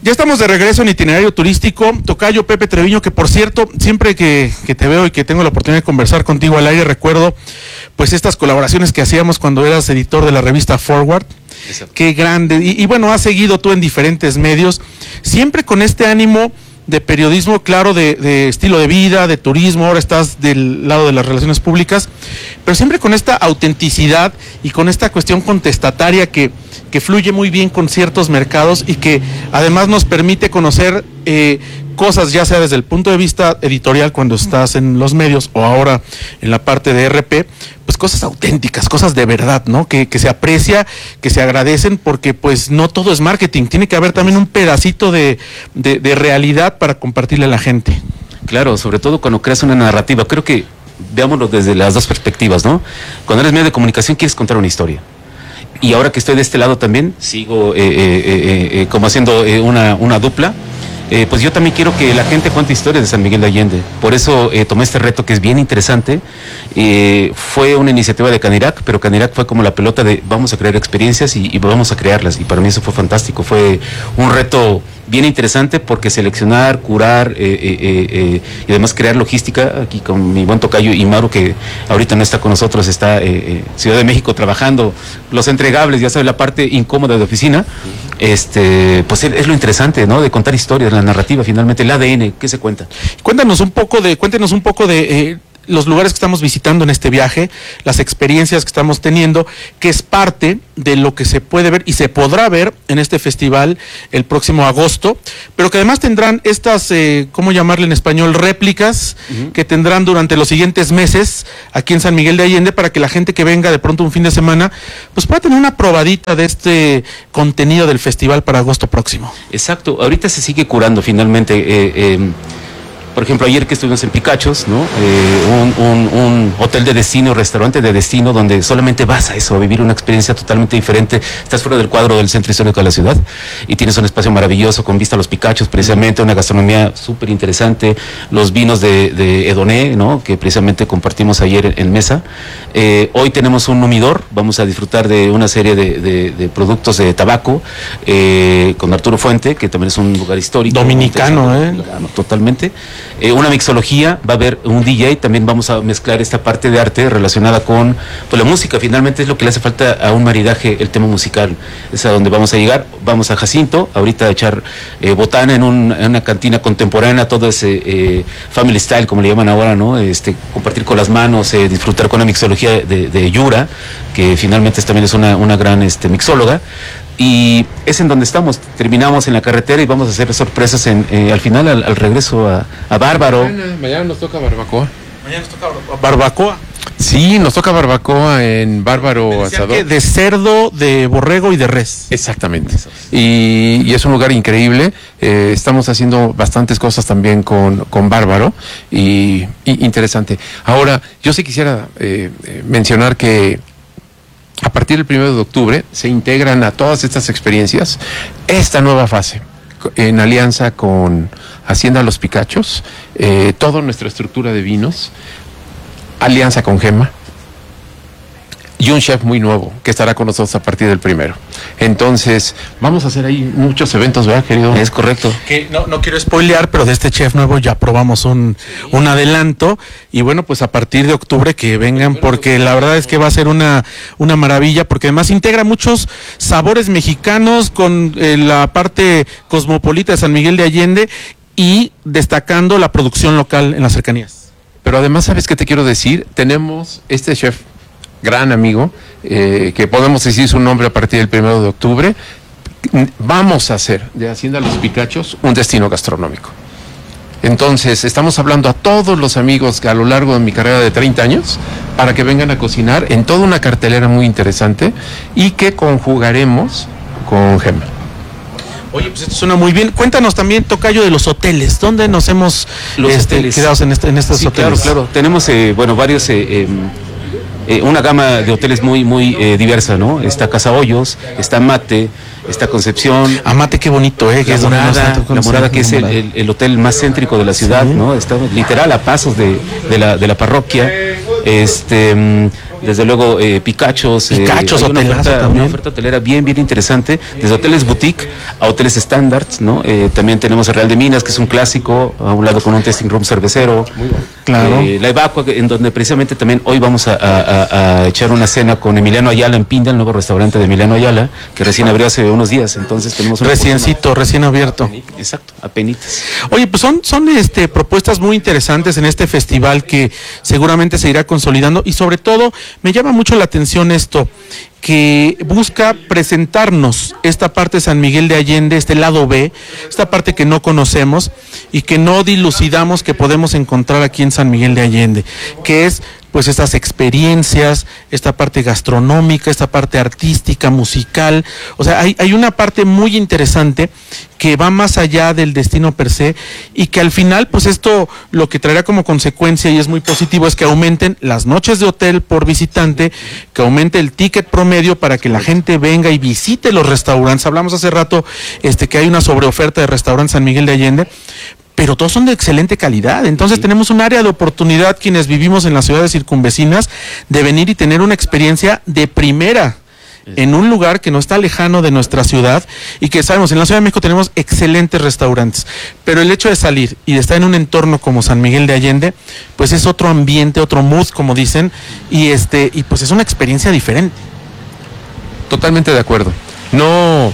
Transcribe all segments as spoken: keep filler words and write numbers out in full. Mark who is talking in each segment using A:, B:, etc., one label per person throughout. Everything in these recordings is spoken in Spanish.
A: Ya estamos de regreso en Itinerario Turístico. Tocayo Pepe Treviño, que por cierto, siempre que, que te veo y que tengo la oportunidad de conversar contigo al aire, recuerdo pues estas colaboraciones que hacíamos cuando eras editor de la revista Forward. Exacto. Qué grande. Y, y bueno, has seguido tú en diferentes medios, siempre con este ánimo de periodismo, claro, de, de estilo de vida, de turismo. Ahora estás del lado de las relaciones públicas, pero siempre con esta autenticidad y con esta cuestión contestataria que, que fluye muy bien con ciertos mercados y que además nos permite conocer eh, cosas, ya sea desde el punto de vista editorial cuando estás en los medios o ahora en la parte de R P, pues cosas auténticas, cosas de verdad, ¿no? Que, que se aprecia, que se agradecen, porque pues no todo es marketing, tiene que haber también un pedacito de, de, de realidad para compartirle a la gente.
B: Claro, sobre todo cuando creas una narrativa, creo que veámoslo desde las dos perspectivas, ¿no? Cuando eres medio de comunicación quieres contar una historia. Y ahora que estoy de este lado también, sigo eh, eh, eh, eh, como haciendo eh, una, una dupla. Eh, pues yo también quiero que la gente cuente historias de San Miguel de Allende. Por eso eh, tomé este reto que es bien interesante. Eh, fue una iniciativa de Canirac, pero Canirac fue como la pelota de vamos a crear experiencias y, y vamos a crearlas. Y para mí eso fue fantástico. Fue un reto bien interesante porque seleccionar, curar eh, eh, eh, y además crear logística, aquí con mi buen tocayo Imaru, que ahorita no está con nosotros, está en eh, Ciudad de México trabajando los entregables, ya sabes, la parte incómoda de oficina. Este, pues es lo interesante, ¿no? De contar historias, la narrativa, finalmente, el A D N, ¿qué se cuenta?
A: Cuéntanos un poco de, cuéntenos un poco de eh, los lugares que estamos visitando en este viaje, las experiencias que estamos teniendo, que es parte de lo que se puede ver y se podrá ver en este festival el próximo agosto, pero que además tendrán estas, eh, ¿cómo llamarle en español? Réplicas, uh-huh. que tendrán durante los siguientes meses aquí en San Miguel de Allende, para que la gente que venga de pronto un fin de semana, pues pueda tener una probadita de este contenido del festival para agosto próximo.
B: Exacto, ahorita se sigue curando finalmente. Eh, eh, Por ejemplo, ayer que estuvimos en Picachos, ¿no? Eh, un, un, un hotel de destino, restaurante de destino, donde solamente vas a eso, a vivir una experiencia totalmente diferente. Estás fuera del cuadro del centro histórico de la ciudad y tienes un espacio maravilloso con vista a los Picachos, precisamente, una gastronomía súper interesante, los vinos de, de Edoné, ¿no? Que precisamente compartimos ayer en, en mesa. Eh, hoy tenemos un humidor, vamos a disfrutar de una serie de, de, de productos de tabaco eh, con Arturo Fuente, que también es un lugar histórico.
A: Dominicano, ¿eh?
B: Totalmente. Eh, una mixología, va a haber un D J, también vamos a mezclar esta parte de arte relacionada con pues, la música. Finalmente es lo que le hace falta a un maridaje, el tema musical. Es a donde vamos a llegar. Vamos a Jacinto, ahorita a echar eh, botana en, un, en una cantina contemporánea, todo ese eh, family style, como le llaman ahora, ¿no? Este, compartir con las manos, eh, disfrutar con la mixología de, de Yura, que finalmente es, también es una, una gran este, mixóloga. Y es en donde estamos, terminamos en la carretera y vamos a hacer sorpresas en, eh, al final, al, al regreso a, a Bárbaro.
C: Mañana, mañana nos toca barbacoa.
A: Mañana nos toca barbacoa.
C: Sí, nos toca barbacoa en Bárbaro Asador.
A: De cerdo, de borrego y de res.
C: Exactamente. Y, y es un lugar increíble. Eh, estamos haciendo bastantes cosas también con, con Bárbaro y, y interesante. Ahora, yo sí quisiera eh, mencionar que a partir del primero de octubre se integran a todas estas experiencias esta nueva fase en alianza con Hacienda Los Picachos, eh, toda nuestra estructura de vinos, alianza con Gema y un chef muy nuevo que estará con nosotros a partir del primero. Entonces, vamos a hacer ahí muchos eventos, ¿verdad, querido?
B: Es correcto.
A: Que no, no quiero spoilear, pero de este chef nuevo ya probamos un, sí. un adelanto. Y bueno, pues a partir de octubre que vengan, porque la verdad es que va a ser una, una maravilla, porque además integra muchos sabores mexicanos con eh, la parte cosmopolita de San Miguel de Allende y destacando la producción local en las cercanías.
C: Pero además, ¿sabes qué te quiero decir? Tenemos este chef, gran amigo, eh, que podemos decir su nombre a partir del primero de octubre. Vamos a hacer de Hacienda Los Picachos un destino gastronómico. Entonces, estamos hablando a todos los amigos que a lo largo de mi carrera de treinta años, para que vengan a cocinar en toda una cartelera muy interesante y que conjugaremos con Gema.
A: Oye, pues esto suena muy bien. Cuéntanos también, tocayo, de los hoteles. ¿Dónde nos hemos
B: los
A: este,
B: hoteles.
A: quedado en, este, en estos
B: sí,
A: hoteles?
B: Claro, claro. Tenemos, eh, bueno, varios... Eh, eh, Eh, una gama de hoteles muy muy eh, diversa, ¿no? Está Casa Hoyos, está Mate, está Concepción.
A: Amate, qué bonito, ¿eh? Que
B: la
A: es
B: Morada, la Morada, que es el, el, el hotel más céntrico de la ciudad, ¿sí? ¿No? Está literal a pasos de, de, la, de la parroquia. Este, desde luego eh, Picachos, eh,
A: Picachos,
B: hay una
A: hotelazo
B: oferta,
A: también.
B: una oferta hotelera bien, bien interesante, desde hoteles boutique a hoteles standards, ¿no? Eh, también tenemos el Real de Minas, que es un clásico, a un lado con un testing room cervecero.
A: Claro.
B: Eh, la Evacua, en donde precisamente también hoy vamos a, a, a echar una cena con Emiliano Ayala en Pinda, el nuevo restaurante de Emiliano Ayala, que recién abrió hace unos días, entonces tenemos una
A: Reciencito, recién abierto.
B: Exacto, apenitas.
A: Oye, pues son, son este, propuestas muy interesantes en este festival que seguramente se irá consolidando y sobre todo me llama mucho la atención esto, que busca presentarnos esta parte de San Miguel de Allende, este lado B, esta parte que no conocemos y que no dilucidamos que podemos encontrar aquí en San Miguel de Allende, que es pues estas experiencias, esta parte gastronómica, esta parte artística, musical, o sea, hay, hay una parte muy interesante que va más allá del destino per se y que al final, pues esto lo que traerá como consecuencia y es muy positivo es que aumenten las noches de hotel por visitante, que aumente el ticket promedio para que la gente venga y visite los restaurantes. Hablamos hace rato este que hay una sobreoferta de restaurantes San Miguel de Allende, pero todos son de excelente calidad. Entonces sí, tenemos un área de oportunidad quienes vivimos en las ciudades circunvecinas de venir y tener una experiencia de primera en un lugar que no está lejano de nuestra ciudad y que sabemos, en la Ciudad de México tenemos excelentes restaurantes, pero el hecho de salir y de estar en un entorno como San Miguel de Allende, pues es otro ambiente, otro mood, como dicen, y este y pues es una experiencia diferente.
C: Totalmente de acuerdo. No,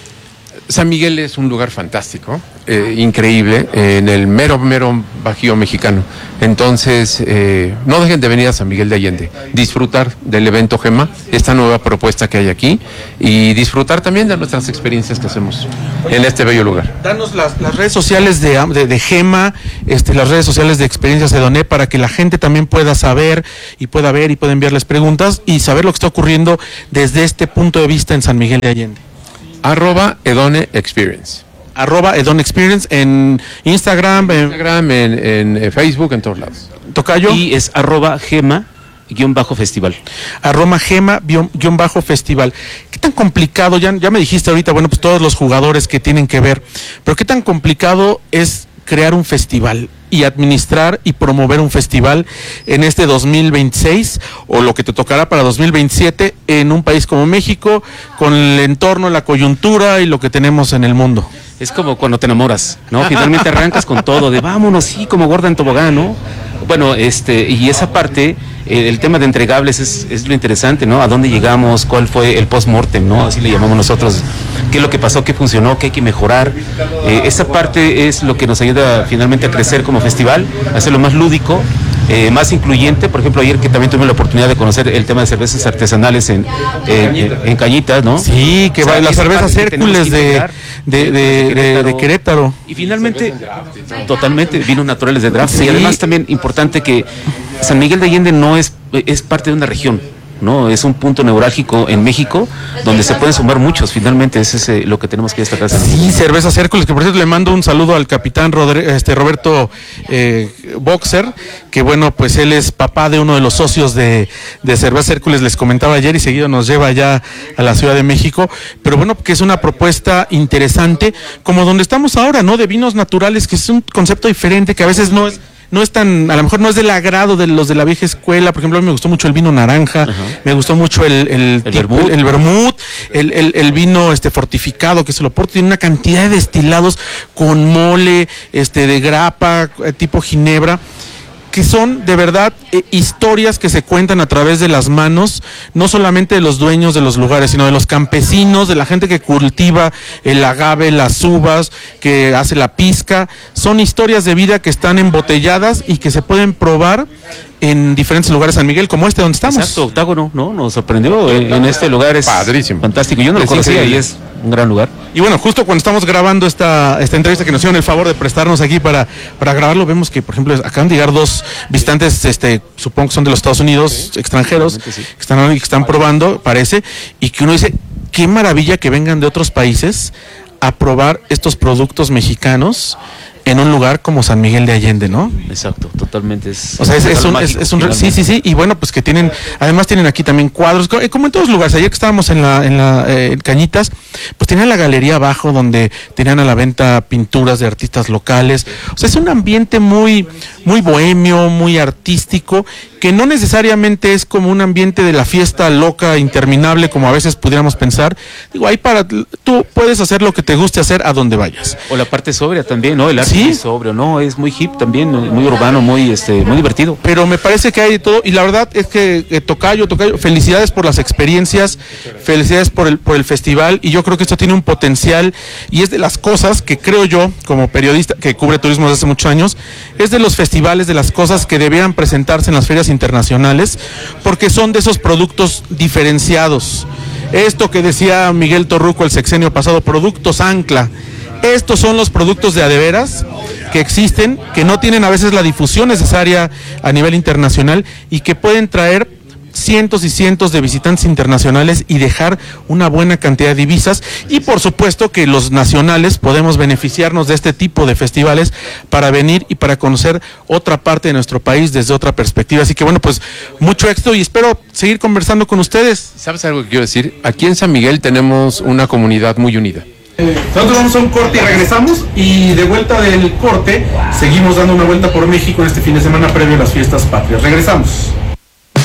C: San Miguel es un lugar fantástico, eh, increíble, eh, en el mero, mero Bajío mexicano. Entonces, eh, no dejen de venir a San Miguel de Allende, disfrutar del evento Gema, esta nueva propuesta que hay aquí, y disfrutar también de nuestras experiencias que hacemos en este bello lugar.
A: Danos las, las redes sociales de, de, de Gema, este, las redes sociales de Experiencias Edoné, para que la gente también pueda saber y pueda ver y pueda enviarles preguntas y saber lo que está ocurriendo desde este punto de vista en San Miguel de Allende.
C: Arroba Edone Experience.
A: Arroba Edone Experience en Instagram, en
C: Instagram, en, en, en Facebook, en todos lados.
A: Tocayo.
B: Y es arroba gema guión bajo festival.
A: Arroba gema guión bajo festival. ¿Qué tan complicado? Ya, ya me dijiste ahorita, bueno, pues todos los jugadores que tienen que ver, pero ¿qué tan complicado es crear un festival y administrar y promover un festival en este dos mil veintiséis o lo que te tocará para dos mil veintisiete en un país como México, con el entorno, la coyuntura y lo que tenemos en el mundo?
B: Es como cuando te enamoras, ¿no? Finalmente arrancas con todo, de vámonos, sí, como gorda en tobogán, ¿no? Bueno, este, y esa parte, eh, el tema de entregables es, es lo interesante, ¿no? ¿A dónde llegamos? ¿Cuál fue el post-mortem, ¿no? Así le llamamos nosotros. ¿Qué es lo que pasó? ¿Qué funcionó? ¿Qué hay que mejorar? Eh, esa parte es lo que nos ayuda finalmente a crecer como festival, a hacerlo más lúdico, eh, más incluyente. Por ejemplo, ayer que también tuve la oportunidad de conocer el tema de cervezas artesanales en, en, en, en Cañitas, ¿no?
A: Sí, que
B: o sea,
A: va, las cervezas Hércules de,
B: integrar,
A: de, de, de, de Querétaro.
B: Y finalmente, totalmente, vinos naturales de draft.
A: Sí.
B: Y además también importante que San Miguel de Allende no es, es parte de una región, ¿no? Es un punto neurálgico en México donde se pueden sumar muchos, finalmente, ese es eh, lo que tenemos que destacar.
A: Sí, cervezas Hércules, que por cierto le mando un saludo al capitán Rodri- este Roberto eh, Boxer, que bueno, pues él es papá de uno de los socios de, de Cervezas Hércules, les comentaba ayer y seguido nos lleva ya a la Ciudad de México, pero bueno, que es una propuesta interesante, como donde estamos ahora, ¿no? De vinos naturales, que es un concepto diferente, que a veces no es no es tan, a lo mejor no es del agrado de los de la vieja escuela. Por ejemplo, a mí me gustó mucho el vino naranja, uh-huh. me gustó mucho el el,
B: el
A: tipo,
B: vermut,
A: el, el, vermut el, el, el vino este fortificado que se lo porta, tiene una cantidad de destilados con mole, este de grapa, tipo ginebra, que son de verdad eh, historias que se cuentan a través de las manos, no solamente de los dueños de los lugares, sino de los campesinos, de la gente que cultiva el agave, las uvas, que hace la pizca. Son historias de vida que están embotelladas y que se pueden probar en diferentes lugares de San Miguel, como este donde estamos.
B: Exacto, Octágono, ¿no? Nos sorprendió en, en este lugar, es
C: padrísimo,
B: fantástico. Yo no lo
C: es
B: conocía
C: increíble.
B: Y es un gran lugar.
A: Y bueno, justo cuando estamos grabando esta, esta entrevista, que nos hicieron el favor de prestarnos aquí para, para grabarlo, vemos que, por ejemplo, acaban de llegar dos visitantes, este, supongo que son de los Estados Unidos, sí, extranjeros, sí. que están, que están probando, parece, y que uno dice, qué maravilla que vengan de otros países a probar estos productos mexicanos en un lugar como San Miguel de Allende, ¿no?
B: Exacto, totalmente. Es,
A: o sea, es, es, un,
B: mágico,
A: es, es un, sí, sí, sí, y bueno, pues que tienen, además tienen aquí también cuadros, como en todos los lugares. Ayer que estábamos en la, en la, eh, en Cañitas, pues tenían la galería abajo donde tenían a la venta pinturas de artistas locales. O sea, es un ambiente muy, muy bohemio, muy artístico, que no necesariamente es como un ambiente de la fiesta loca, interminable, como a veces pudiéramos pensar. Digo, ahí para, tú puedes hacer lo que te guste hacer a donde vayas.
B: O la parte sobria también, ¿no? El arte
A: ¿Sí?
B: es sobrio, ¿no? Es muy hip también, muy urbano, muy, este, muy divertido.
A: Pero me parece que hay de todo, y la verdad es que eh, Tocayo, Tocayo, felicidades por las experiencias, felicidades por el, por el festival, y yo creo que esto tiene un potencial, y es de las cosas que creo yo, como periodista que cubre turismo desde hace muchos años, es de los festivales, de las cosas que debieran presentarse en las ferias internacionales, porque son de esos productos diferenciados. Esto que decía Miguel Torruco el sexenio pasado, productos ancla. Estos son los productos de a de veras que existen, que no tienen a veces la difusión necesaria a nivel internacional y que pueden traer cientos y cientos de visitantes internacionales y dejar una buena cantidad de divisas, y por supuesto que los nacionales podemos beneficiarnos de este tipo de festivales para venir y para conocer otra parte de nuestro país desde otra perspectiva. Así que bueno, pues mucho éxito y espero seguir conversando con ustedes.
C: ¿Sabes algo que quiero decir? Aquí en San Miguel tenemos una comunidad muy unida.
A: Nosotros vamos a un corte y regresamos, y de vuelta del corte seguimos dando una vuelta por México en este fin de semana previo a las fiestas patrias. Regresamos.